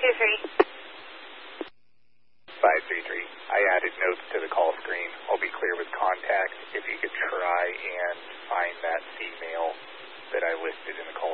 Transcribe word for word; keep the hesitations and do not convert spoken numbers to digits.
two three. five three three. I added notes to the call screen. I'll be clear with contact. If you could try and find that female that I listed in the call